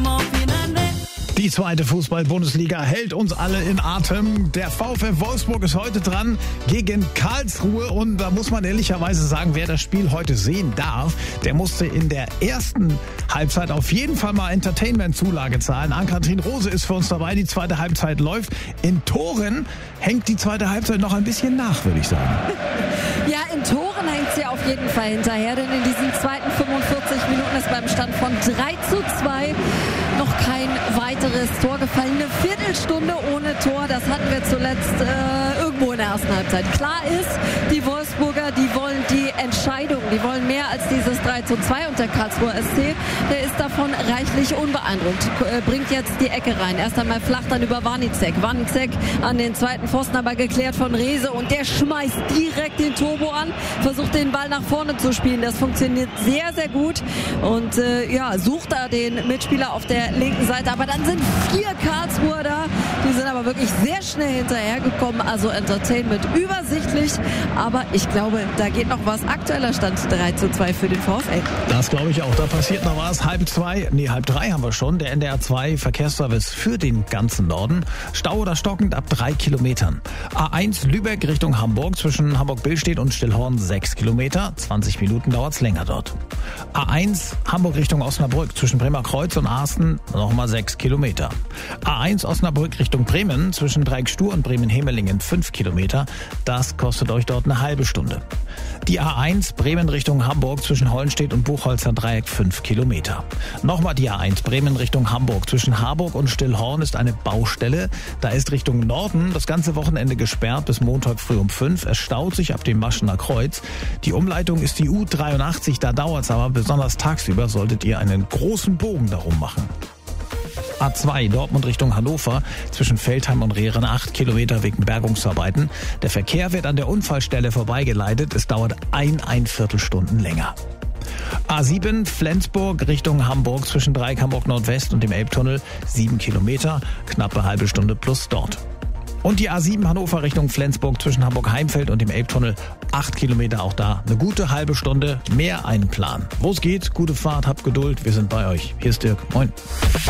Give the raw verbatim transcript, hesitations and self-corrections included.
Die zweite Fußball-Bundesliga hält uns alle in Atem. Der VfL Wolfsburg ist heute dran gegen Karlsruhe und da muss man ehrlicherweise sagen, wer das Spiel heute sehen darf, der musste in der ersten Halbzeit auf jeden Fall mal Entertainment-Zulage zahlen. Ann-Kathrin Rose ist für uns dabei, die zweite Halbzeit läuft. In Toren hängt die zweite Halbzeit noch ein bisschen nach, würde ich sagen. Ja, in Toren hängt sie auf jeden Fall hinterher, denn in diesen zweiten fünfundvierzig Minuten ist beim Stand von drei zu zwei noch kein weiteres Tor gefallen. Eine Viertelstunde ohne Tor, das hatten wir zuletzt äh, irgendwo in der ersten Halbzeit. Klar ist, die Wolfsburger, die wollen die Entscheidung, die wollen mehr als dieses drei zu zwei und der Karlsruher S C, der ist davon reichlich unbeeindruckt. Äh, bringt jetzt die Ecke rein. Erst einmal flach, dann über Wanicek. Wanicek an den zweiten Pfosten, aber geklärt von Rehse und der schmeißt direkt den Turbo an, versucht den Ball nach vorne zu spielen. Das funktioniert sehr, sehr gut und äh, ja, sucht da den Mitspieler auf der linken Seite, aber dann sind vier Karlsruher da, die sind aber wirklich sehr schnell hinterhergekommen, also Entertainment übersichtlich, aber ich glaube, da geht noch was. Aktueller Stand drei zu zwei für den VfL. Das glaube ich auch, da passiert noch was. Halb zwei, nee, halb drei haben wir schon, der N D R zwei Verkehrsservice für den ganzen Norden. Stau oder stockend ab drei Kilometern. A eins Lübeck Richtung Hamburg, zwischen Hamburg-Billstedt und Stillhorn sechs Kilometer, zwanzig Minuten dauert's länger dort. A eins Hamburg Richtung Osnabrück, zwischen Bremerkreuz und Asten nochmal sechs Kilometer. A eins Osnabrück Richtung Bremen, zwischen Dreiecksstuhr und Bremen-Hemelingen fünf Kilometer. Das kostet euch dort eine halbe Stunde. Die A eins Bremen Richtung Hamburg, zwischen Hollenstedt und Buchholzer Dreieck fünf Kilometer. Nochmal die A eins Bremen Richtung Hamburg, zwischen Harburg und Stillhorn ist eine Baustelle. Da ist Richtung Norden das ganze Wochenende gesperrt bis Montag früh um fünf. Es staut sich ab dem Maschener Kreuz. Die Umleitung ist die U dreiundachtzig, da dauert's aber. Besonders tagsüber solltet ihr einen großen Bogen darum machen. A zwei Dortmund Richtung Hannover, zwischen Feldheim und Rehren acht Kilometer wegen Bergungsarbeiten. Der Verkehr wird an der Unfallstelle vorbeigeleitet. Es dauert ein, ein Viertelstunden länger. A sieben Flensburg Richtung Hamburg, zwischen Dreieck Hamburg Nordwest und dem Elbtunnel sieben Kilometer, knappe halbe Stunde plus dort. Und die A sieben Hannover Richtung Flensburg, zwischen Hamburg-Heimfeld und dem Elbtunnel acht Kilometer, auch da eine gute halbe Stunde, mehr einplanen. Wo es geht, gute Fahrt, habt Geduld, wir sind bei euch. Hier ist Dirk, moin.